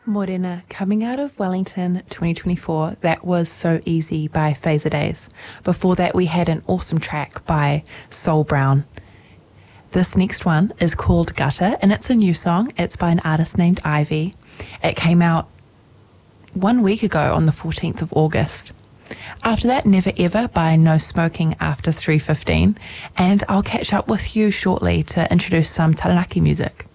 Morena, coming out of Wellington 2024, that was So Easy by Phaser Days. Before that, we had an awesome track by Soul Brown. This next one is called Gutter, and it's a new song. It's by an artist named Ivy. It came out 1 week ago on the 14th of August. After that, Never Ever by No Smoking After 3:15, and I'll catch up with you shortly to introduce some Taranaki music.